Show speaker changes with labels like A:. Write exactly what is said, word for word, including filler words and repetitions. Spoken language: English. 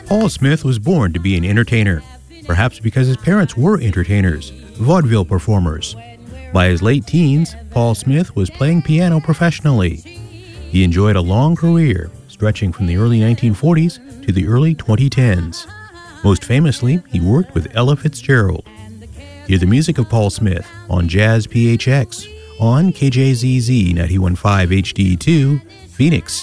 A: Paul Smith was born to be an entertainer, perhaps because his parents were entertainers, vaudeville performers. By his late teens, Paul Smith was playing piano professionally. He enjoyed a long career, stretching from the early nineteen forties to the early twenty tens. Most famously, he worked with Ella Fitzgerald. Hear the music of Paul Smith on Jazz P H X on K J Z Z ninety-one point five H D two, Phoenix.